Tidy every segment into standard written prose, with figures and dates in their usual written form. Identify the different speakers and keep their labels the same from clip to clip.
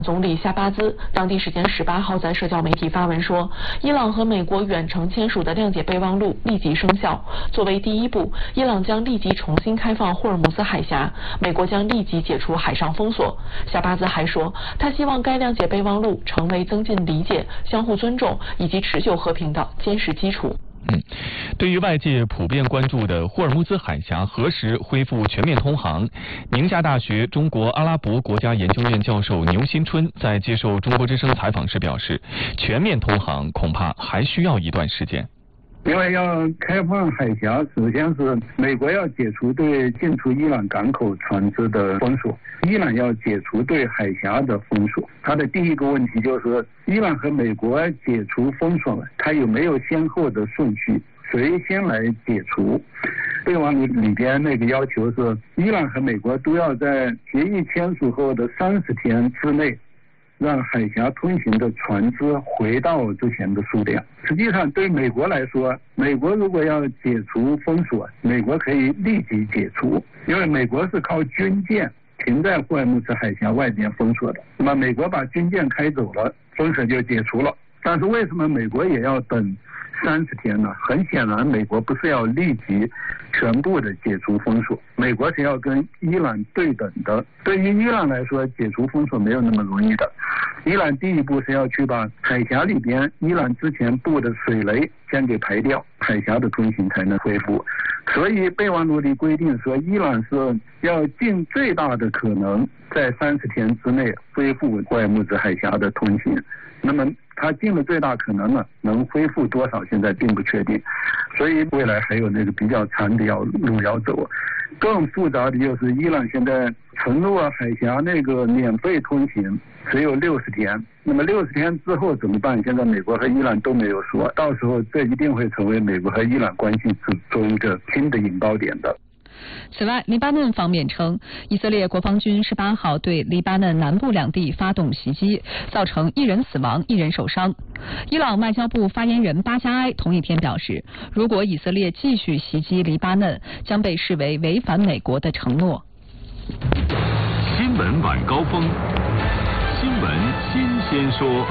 Speaker 1: 总理夏巴兹当地时间18号在社交媒体发文说，伊朗和美国远程签署的谅解备忘录立即生效。作为第一步，伊朗将立即重新开放霍尔木兹海峡，美国将立即解除海上封锁。夏巴兹还说，他希望该谅解备忘录成为增进理解、相互尊重以及持久和平的坚实基础。
Speaker 2: 对于外界普遍关注的霍尔木兹海峡何时恢复全面通航，宁夏大学中国阿拉伯国家研究院教授牛新春在接受中国之声采访时表示，全面通航恐怕还需要一段时间。
Speaker 3: 因为要开放海峡，首先是美国要解除对进出伊朗港口船只的封锁，伊朗要解除对海峡的封锁。它的第一个问题就是，伊朗和美国解除封锁，它有没有先后的顺序？谁先来解除？备忘录里边那个要求是，伊朗和美国都要在协议签署后的30天之内，让海峡通行的船只回到之前的数量。实际上对美国来说，美国如果要解除封锁，美国可以立即解除，因为美国是靠军舰停在霍尔木兹海峡外边封锁的，那么美国把军舰开走了，封锁就解除了。但是为什么美国也要等30天呢？很显然，美国不是要立即全部的解除封锁，美国是要跟伊朗对等的。对于伊朗来说，解除封锁没有那么容易的。伊朗第一步是要去把海峡里边伊朗之前布的水雷先给排掉，海峡的通行才能恢复。所以备忘录里规定说，伊朗是要尽最大的可能在30天之内恢复霍尔木兹海峡的通行。那么它尽了最大可能呢，能恢复多少现在并不确定，所以未来还有那个比较长的路要走。更复杂的就是伊朗现在承诺海峡那个免费通行只有60天，那么60天之后怎么办？现在美国和伊朗都没有说，到时候这一定会成为美国和伊朗关系之中一个新的引爆点的。
Speaker 4: 此外，黎巴嫩方面称，以色列国防军18号对黎巴嫩南部两地发动袭击，造成1人死亡1人受伤。伊朗外交部发言人巴加埃同一天表示，如果以色列继续袭击黎巴嫩，将被视为违反美国的承诺。
Speaker 5: 新闻晚高峰，新闻新鲜说。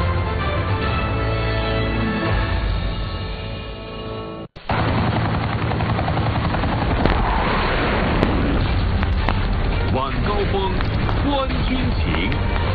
Speaker 5: 晚高峰，观军情。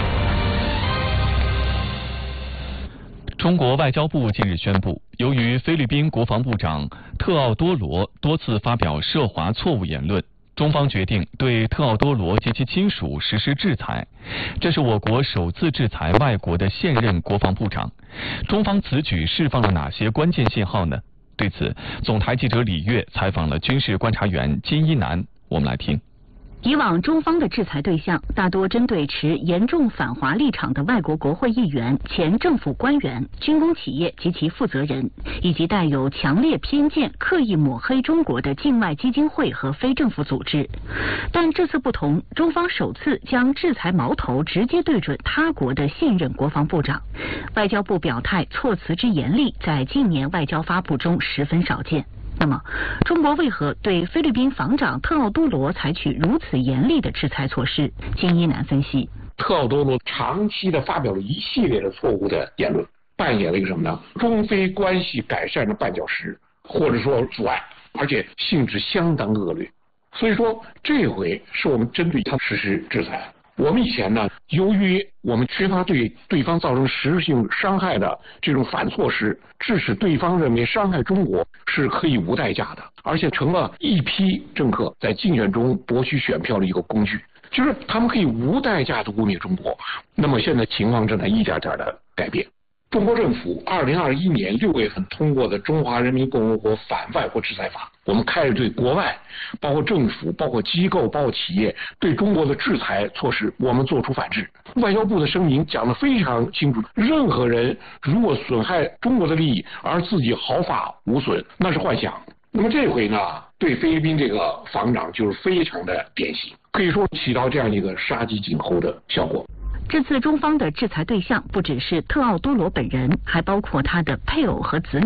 Speaker 2: 中国外交部近日宣布，由于菲律宾国防部长特奥多罗多次发表涉华错误言论，中方决定对特奥多罗及其亲属实施制裁。这是我国首次制裁外国的现任国防部长。中方此举释放了哪些关键信号呢？对此，总台记者李月采访了军事观察员金一南，我们来听。
Speaker 6: 以往中方的制裁对象大多针对持严重反华立场的外国国会议员、前政府官员、军工企业及其负责人，以及带有强烈偏见、刻意抹黑中国的境外基金会和非政府组织。但这次不同，中方首次将制裁矛头直接对准他国的现任国防部长。外交部表态措辞之严厉，在近年外交发布中十分少见。那么，中国为何对菲律宾防长特奥多罗采取如此严厉的制裁措施？金一南分析，
Speaker 7: 特奥多罗长期的发表了一系列的错误的言论，扮演了一个什么呢？中非关系改善的绊脚石，或者说阻碍，而且性质相当恶劣。所以说，这回是我们针对他实施制裁。我们以前呢，由于我们缺乏对对方造成实质性伤害的这种反措施，致使对方认为伤害中国是可以无代价的，而且成了一批政客在竞选中博取选票的一个工具，就是他们可以无代价的污蔑中国。那么现在情况正在一点点的改变。中国政府2021年6月份通过的《中华人民共和国反外国制裁法》，我们开始对国外，包括政府、包括机构、包括企业对中国的制裁措施，我们做出反制。外交部的声明讲得非常清楚，任何人如果损害中国的利益而自己毫发无损，那是幻想。那么这回呢，对菲律宾这个防长就是非常的典型，可以说起到这样一个杀鸡儆猴的效果。
Speaker 6: 这次中方的制裁对象不只是特奥多罗本人，还包括他的配偶和子女。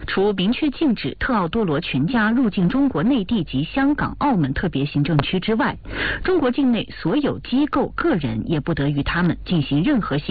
Speaker 6: 除明确禁止特奥多罗全家入境中国内地及香港、澳门特别行政区之外，中国境内所有机构、个人也不得与他们进行任何